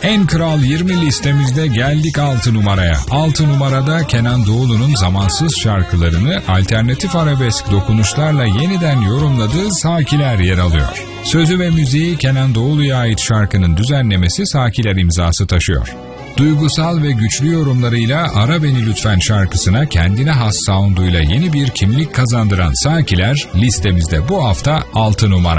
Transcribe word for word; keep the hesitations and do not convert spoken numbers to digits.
En Kral yirmi listemizde geldik altı numaraya. altı numarada Kenan Doğulu'nun zamansız şarkılarını alternatif arabesk dokunuşlarla yeniden yorumladığı Sakiler yer alıyor. Sözü ve müziği Kenan Doğulu'ya ait şarkının düzenlemesi Sakiler imzası taşıyor. Duygusal ve güçlü yorumlarıyla Ara Beni Lütfen şarkısına kendine has sound'uyla yeni bir kimlik kazandıran Sakiler listemizde bu hafta altı numara.